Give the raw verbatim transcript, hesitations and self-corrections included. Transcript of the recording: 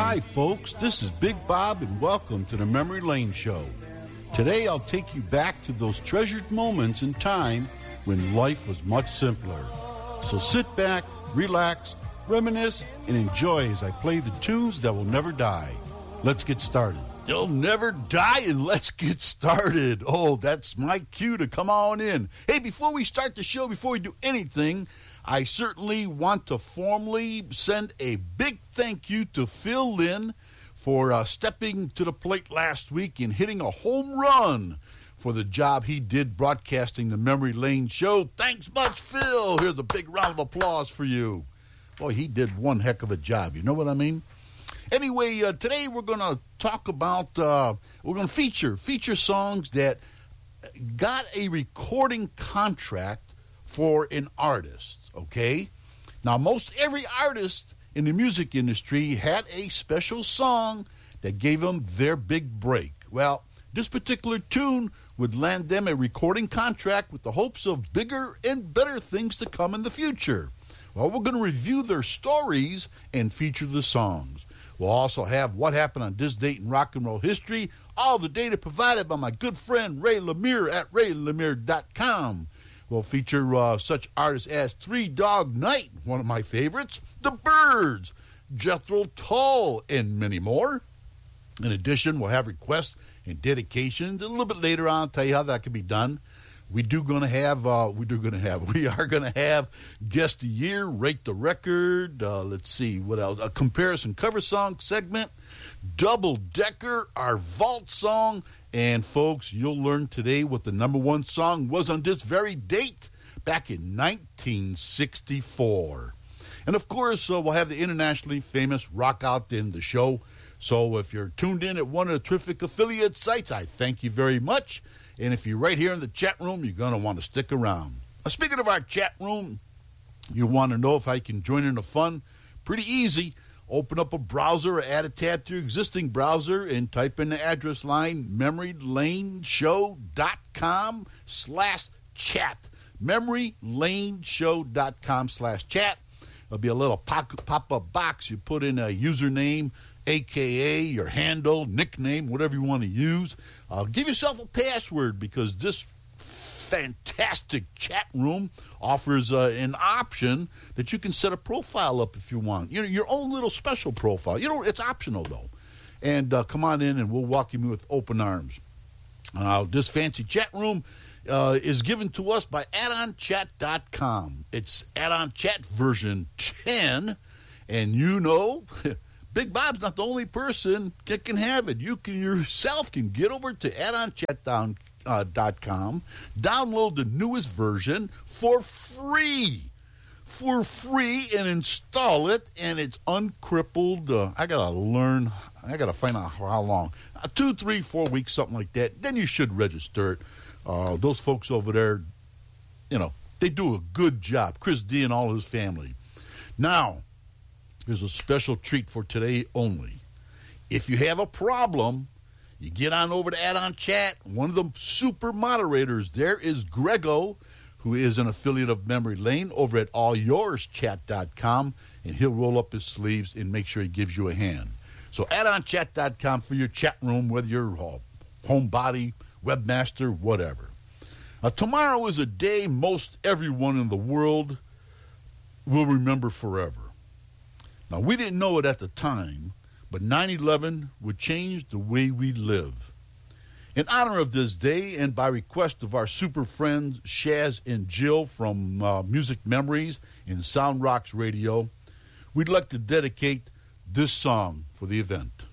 Hi, folks. This is Big Bob, and welcome to the Memory Lane Show. Today, I'll take you back to those treasured moments in time when life was much simpler. So sit back, relax, reminisce, and enjoy as I play the tunes that will never die. Let's get started. They'll never die, and let's get started. Oh, that's my cue to come on in. Hey, before we start the show, before we do anything, I certainly want to formally send a big thank you to Phil Lynn for uh, stepping to the plate last week and hitting a home run for the job he did broadcasting the Memory Lane Show. Thanks much, Phil. Here's a big round of applause for you. Boy, he did one heck of a job. You know what I mean? Anyway, uh, today we're going to talk about, uh, we're going to feature, feature songs that got a recording contract for an artist. Okay, now most every artist in the music industry had a special song that gave them their big break. Well, this particular tune would land them a recording contract with the hopes of bigger and better things to come in the future. Well, we're going to review their stories and feature the songs. We'll also have what happened on this date in rock and roll history, all the data provided by my good friend Ray Lemire at ray lemire dot com. We'll feature uh, such artists as Three Dog Night, one of my favorites, The Byrds, Jethro Tull, and many more. In addition, we'll have requests and dedications. A little bit later on, I'll tell you how that can be done. We do going to have, uh, we do going to have, we are going to have Guest of the Year, Rate the Record. Uh, let's see what else. A comparison cover song segment, Double Decker, our vault song. And, folks, you'll learn today what the number one song was on this very date back in nineteen sixty-four. And, of course, uh, we'll have the internationally famous Rock Out in the show. So if you're tuned in at one of the terrific affiliate sites, I thank you very much. And if you're right here in the chat room, you're going to want to stick around. Now, speaking of our chat room, you want to know if I can join in the fun? Pretty easy. Open up a browser or add a tab to your existing browser and type in the address line memorylaneshow.com slash chat. memorylaneshow.com slash chat. There'll be a little pop-up box. You put in a username, a k a your handle, nickname, whatever you want to use. Uh, give yourself a password because this fantastic chat room offers uh, an option that you can set a profile up if you want. You know, your own little special profile. You know, it's optional, though. And uh, come on in, and we'll welcome you with open arms. Uh, this fancy chat room uh, is given to us by add on chat dot com. It's Add On Chat version ten, and you know... Big Bob's not the only person that can have it. You can yourself can get over to add on chat dot com, download the newest version for free, for free, and install it, and it's uncrippled. Uh, I got to learn. I got to find out how long. Uh, two, three, four weeks, something like that. Then you should register it. Uh, those folks over there, you know, they do a good job. Chris D and all his family. Now, there's a special treat for today only. If you have a problem, you get on over to Add On Chat. One of the super moderators there is Grego, who is an affiliate of Memory Lane over at all yours chat dot com, and he'll roll up his sleeves and make sure he gives you a hand. So add on chat dot com for your chat room, whether you're a homebody, webmaster, whatever. Now, tomorrow is a day most everyone in the world will remember forever. Now, we didn't know it at the time, but nine eleven would change the way we live. In honor of this day, and by request of our super friends Shaz and Jill from uh, Music Memories and Sound Rocks Radio, we'd like to dedicate this song for the event.